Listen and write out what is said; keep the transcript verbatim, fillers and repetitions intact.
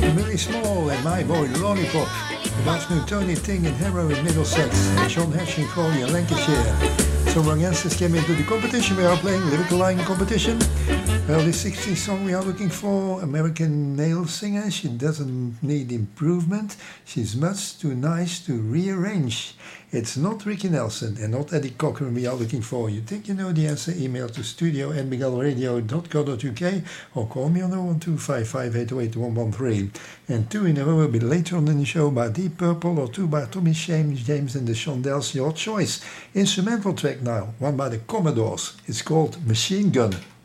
Willie Small and My Boy Lollipop. Good afternoon, Tony Ting in Harrow in Middlesex, and John Hatching Crawley in Lancashire. Some young youngsters came into the competition. We are playing Lyrical Line competition. Well, this sixties song we are looking for, American male singer. She doesn't need improvement. She's much too nice to rearrange. It's not Ricky Nelson and not Eddie Cochran we are looking for. You think you know the answer? Email to studio at miguel radio dot co dot uk or call me on oh one two five five eight oh eight one one three. And two in a row will be later on in the show by Deep Purple or two by Tommy James, James and the Shondells. Your choice. Instrumental track now, one by the Commodores. It's called Machine Gun.